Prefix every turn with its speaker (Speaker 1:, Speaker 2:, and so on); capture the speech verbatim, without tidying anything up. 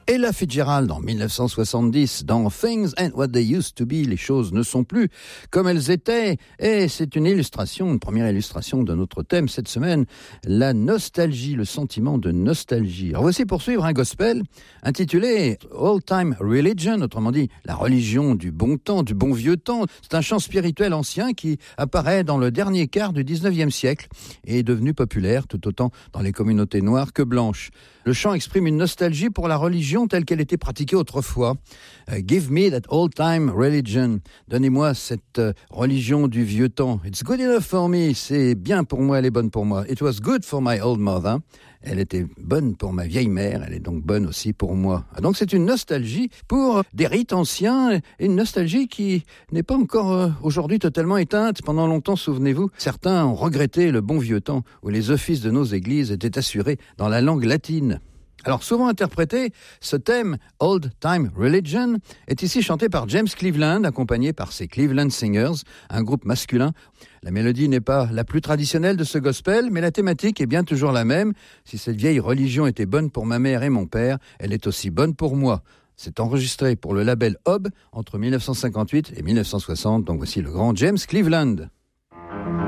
Speaker 1: Ella Fitzgerald en dix-neuf cent soixante-dix dans Things Ain't What They Used to Be, les choses ne sont plus comme elles étaient, et c'est une illustration, une première illustration de notre thème cette semaine, la nostalgie, le sentiment de nostalgie. Alors voici poursuivre un gospel intitulé Old Time Religion, autrement dit la religion du bon temps, du bon vieux temps. C'est un chant spirituel ancien qui apparaît dans le dernier quart du dix-neuvième siècle et est devenu populaire tout autant dans les communautés noires que blanches. Le chant exprime une nostalgie pour la religion telle qu'elle était pratiquée autrefois. Uh, Give me that old-time religion. Donnez-moi cette uh, religion du vieux temps. It's good enough for me. C'est bien pour moi, elle est bonne pour moi. It was good for my old mother. Elle était bonne pour ma vieille mère, elle est donc bonne aussi pour moi. Ah, donc c'est une nostalgie pour des rites anciens, et une nostalgie qui n'est pas encore euh, aujourd'hui totalement éteinte. Pendant longtemps, souvenez-vous, certains ont regretté le bon vieux temps où les offices de nos églises étaient assurés dans la langue latine. Alors, souvent interprété, ce thème, Old Time Religion, est ici chanté par James Cleveland, accompagné par ses Cleveland Singers, un groupe masculin. La mélodie n'est pas la plus traditionnelle de ce gospel, mais la thématique est bien toujours la même. Si cette vieille religion était bonne pour ma mère et mon père, elle est aussi bonne pour moi. C'est enregistré pour le label Hob entre dix-neuf cent cinquante-huit et dix-neuf cent soixante, donc voici le grand James Cleveland.